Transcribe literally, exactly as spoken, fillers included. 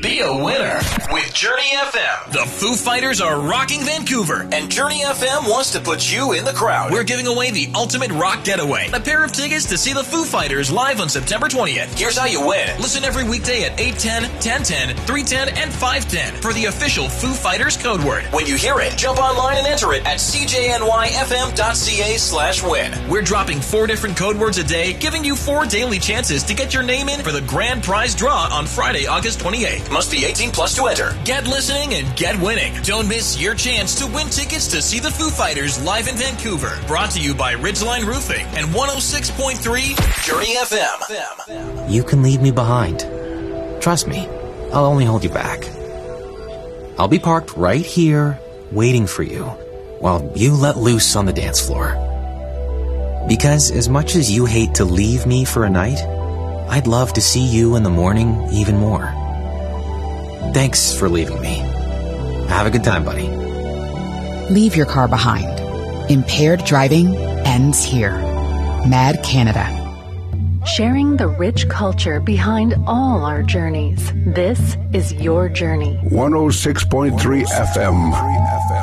Be a winner with Journey F M. The Foo Fighters are rocking Vancouver, and Journey F M wants to put you in the crowd. We're giving away the ultimate rock getaway, a pair of tickets to see the Foo Fighters live on September twentieth. Here's how you win. Listen every weekday at eight ten, ten ten, three ten, and five ten for the official Foo Fighters code word. When you hear it, jump online and enter it at c j n y f m dot c a slash win. We're dropping four different code words a day, giving you four daily chances to get your name in for the grand prize draw on Friday, August twenty-eighth. Must be eighteen plus to enter. Get listening and get winning. Don't miss your chance to win tickets to see the Foo Fighters live in Vancouver. Brought to you by Ridgeline Roofing and one oh six point three Journey F M. You can leave me behind. Trust me, I'll only hold you back. I'll be parked right here, waiting for you, while you let loose on the dance floor. Because as much as you hate to leave me for a night, I'd love to see you in the morning even more. Thanks for leaving me. Have a good time, buddy. Leave your car behind. Impaired driving ends here. Mad Canada. Sharing the rich culture behind all our journeys. This is your journey. one oh six point three F M.